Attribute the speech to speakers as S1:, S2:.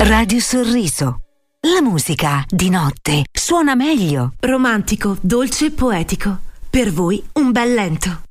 S1: Radio Sorriso. La musica di notte suona meglio.
S2: Romantico, dolce e poetico. Per voi un bel lento.